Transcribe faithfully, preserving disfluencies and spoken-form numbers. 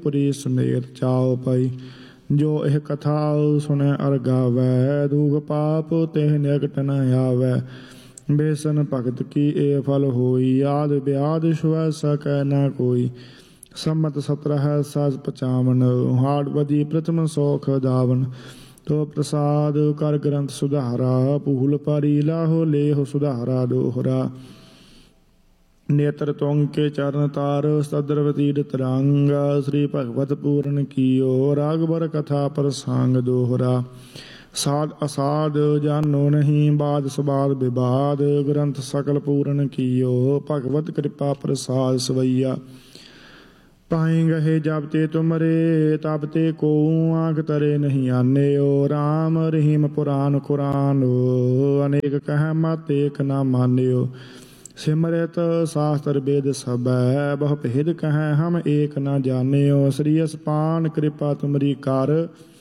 पुरी सुनेर चाओ पाई। जो यह कथा सुने अर गावै, दुख पाप तेह निकट न आवै। बेसन भगत की ए फल होई, आद ब्याद छुआ सकै न कोई। सम्मत सत्रह साज पचावन, हाड़ बदी प्रथम सौख दावन। तो प्रसाद कर ग्रंथ सुधारा, भूल पारी लाहो लेहो सुधारा दोहरा। नेत्र तुंग के चरण तार, सद्रवतीर तरंग। श्री भगवत पूरन कियो, रागबर कथा प्रसंग दोहरा। साध असाध जानो नहीं, बाद सुबाद विवाद। ग्रंथ सकल पूरन कियो, भगवत कृपा प्रसाद सवैया। पाए गहे जब ते तुमरे, तब ते को आँख तरे नहीं आन्यो। राम रहीम पुराण कुरान, अनेक कह मत एक न मान्यो। सिमरत शास्त्र वेद सब, बहु भेद कह हम एक न जान्यो। श्री असपान कृपा तुमरी कर,